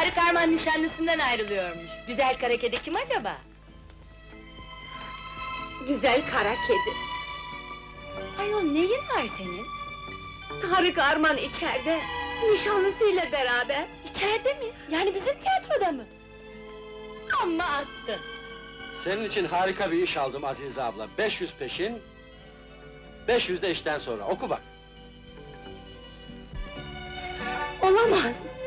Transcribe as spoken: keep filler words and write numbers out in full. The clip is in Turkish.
Tarık Arman nişanlısından ayrılıyormuş. Güzel kara kedi kim acaba? Güzel kara kedi. Ayol neyin var senin? Tarık Arman içeride, nişanlısıyla beraber. İçeride mi? Yani bizim tiyatroda mı? Amma attın! Senin için harika bir iş aldım Azize abla. beş yüz peşin, beş yüz de işten sonra. Oku bak. Olamaz!